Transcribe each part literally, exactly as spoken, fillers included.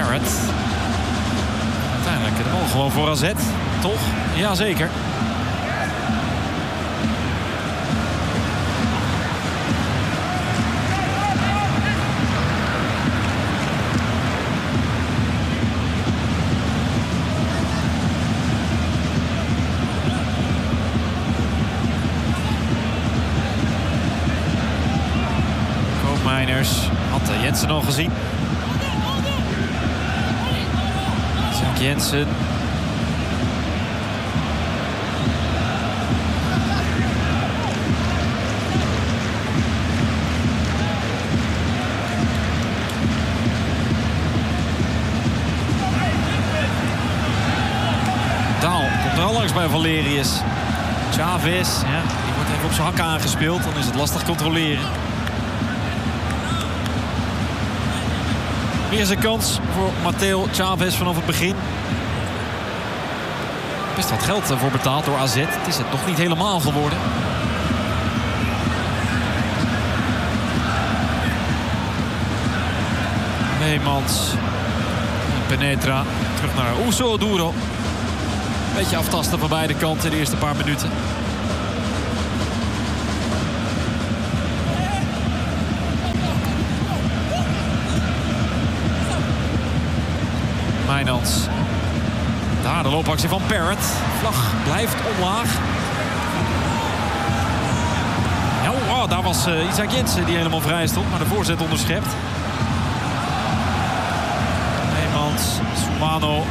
Barrett. Uiteindelijk de bal gewoon voor A Z, toch? Jazeker. Had Jensen al gezien. Isaac Jensen. Daal komt er al langs bij Valerius. Chavez, ja, die wordt even op zijn hak aangespeeld. Dan is het lastig controleren. Weer zijn kans voor Matteo Chavez vanaf het begin. Best wat geld voor betaald door A Z. Het is het nog niet helemaal geworden. Leemans. Penetra. Terug naar Uso Duro. Beetje aftasten van beide kanten de eerste paar minuten. Mijnans. Daar de loopactie van Barrett. Vlag blijft omlaag. Ja, oh, daar was uh, Isaac Jensen die helemaal vrij stond. Maar de voorzet onderschept. Leemans. Soumano.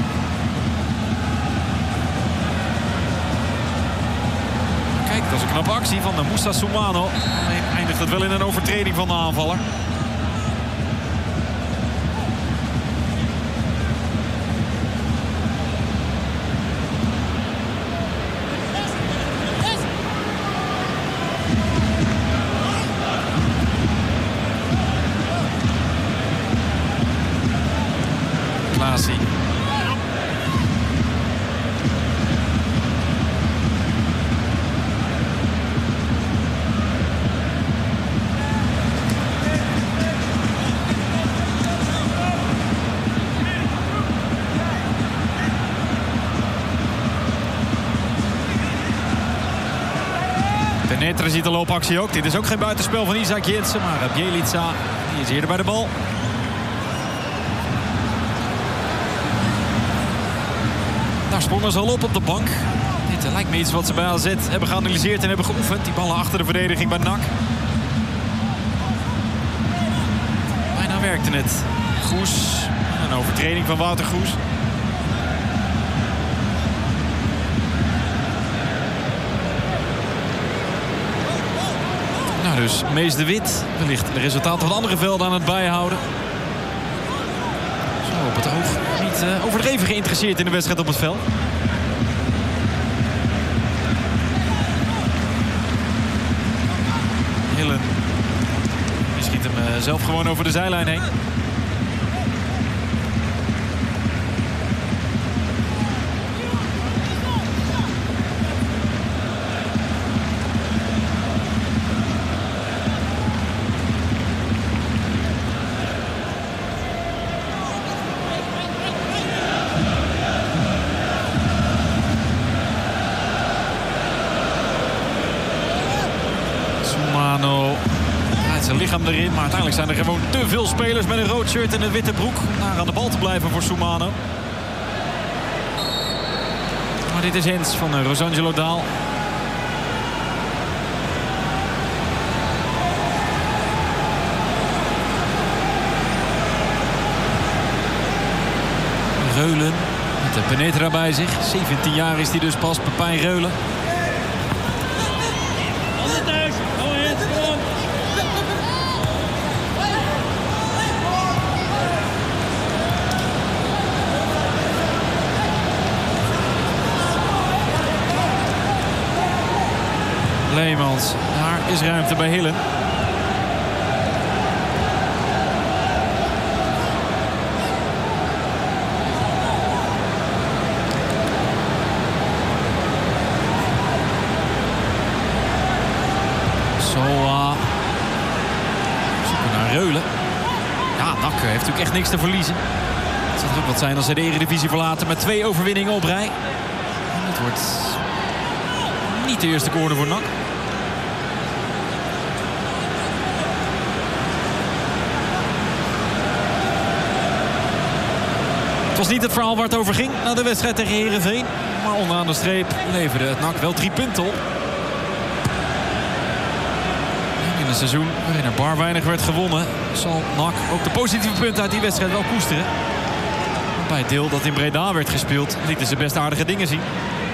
Kijk, dat is een knappe actie van de Moussa Soumano. Alleen eindigt het wel in een overtreding van de aanvaller. Penetra ziet de loopactie ook. Dit is ook geen buitenspel van Isaac Jensen, maar Bjelica die is eerder bij de bal. Daar sprongen ze al op op de bank. Dit lijkt me iets wat ze bij A Z hebben geanalyseerd en hebben geoefend. Die ballen achter de verdediging bij N A C. Bijna werkte het. Goes. Een overtreding van Wouter Goes. Nou, dus Mees de Wit wellicht de resultaten van andere velden aan het bijhouden. Zo op het oog. Niet uh, overdreven geïnteresseerd in de wedstrijd op het veld. Hillen. Die schiet hem uh, zelf gewoon over de zijlijn heen. Erin, maar uiteindelijk zijn er gewoon te veel spelers met een rood shirt en een witte broek om daar aan de bal te blijven voor Soumano. Maar dit is Hens van uh, Rosangelo Daal. Reulen met de Penetra bij zich. zeventien jaar is hij dus pas, Pepijn Reulen. Leemans, daar is ruimte bij Hillen. Soa. Zoeken naar Reulen. Ja, N A C heeft natuurlijk echt niks te verliezen. Het zou ook wat zijn als ze de Eredivisie verlaten met twee overwinningen op rij. En het wordt niet de eerste corner voor N A C. Het was niet het verhaal waar het over ging na de wedstrijd tegen Heerenveen. Maar onderaan de streep leverde het N A C wel drie punten op. In een seizoen waarin er bar weinig werd gewonnen, zal N A C ook de positieve punten uit die wedstrijd wel koesteren. Bij het deel dat in Breda werd gespeeld, lieten ze best aardige dingen zien.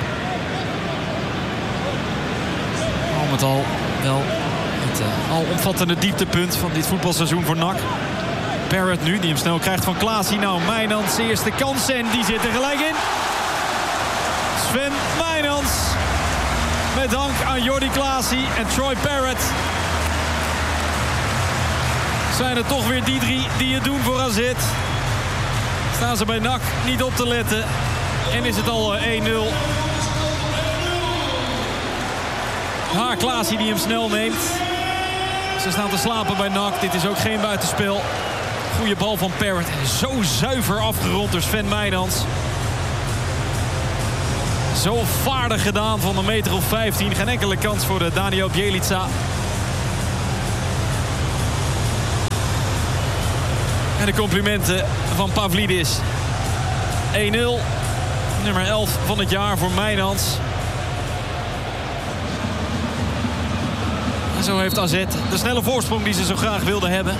Al met al wel het uh, alomvattende dieptepunt van dit voetbalseizoen voor N A C. Parrott nu, die hem snel krijgt van Klaasie. Nou, Mijnans, eerste kans en die zit er gelijk in. Sven Mijnans. Met dank aan Jordi Klaasie en Troy Parrott. Zijn het toch weer die drie die het doen voor A Z. Staan ze bij N A C niet op te letten. En is het al één nul. Ha, Klaasie die hem snel neemt. Ze staan te slapen bij N A C. Dit is ook geen buitenspel. Goeie bal van Parrott. Zo zuiver afgerond door Sven Mijnans. Zo vaardig gedaan van een meter of vijftien. Geen enkele kans voor de Daniel Bjelica. En de complimenten van Pavlidis. één nul. Nummer elf van het jaar voor Mijnans. En zo heeft A Z de snelle voorsprong die ze zo graag wilden hebben.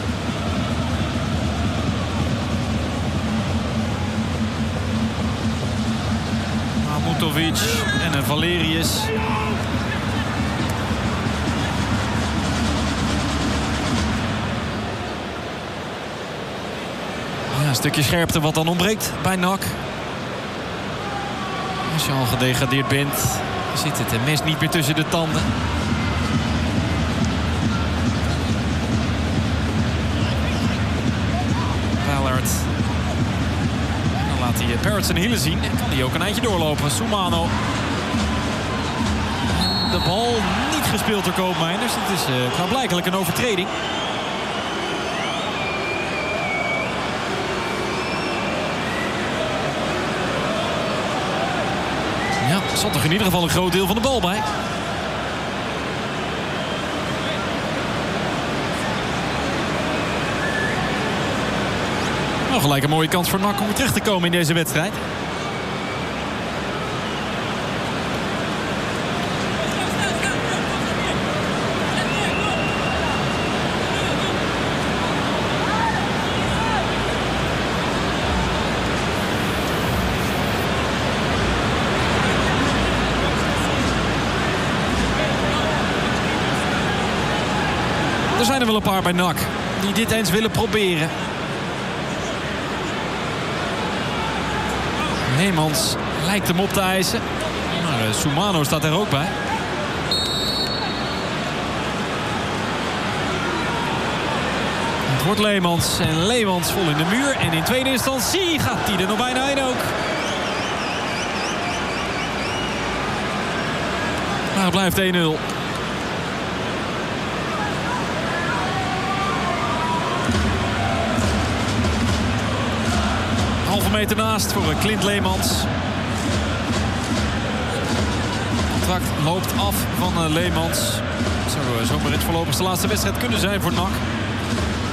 Mutovic en een Valerius. Ja, een stukje scherpte wat dan ontbreekt bij N A C. Als je al gedegradeerd bent, zit het mes niet meer tussen de tanden. Ballard. Dan laat hij Parrott zijn hielen zien en kan hij ook een eindje doorlopen. Soumano. En de bal niet gespeeld door Koopmeiners. Het is uh, klaarblijkelijk een overtreding. Ja, er zat toch in ieder geval een groot deel van de bal bij. Nou, gelijk een mooie kans voor N A C om terecht te komen in deze wedstrijd. Er zijn er wel een paar bij N A C die dit eens willen proberen. Heemans lijkt hem op te eisen. Maar uh, Soumano staat er ook bij. Het wordt Leemans. En Leemans vol in de muur. En in tweede instantie gaat hij er nog bijna in ook. Maar het blijft één nul. Halve meter naast voor Clint Leemans. Het contract loopt af van Leemans. Zou zomaar het voorlopig de laatste wedstrijd kunnen zijn voor N A C.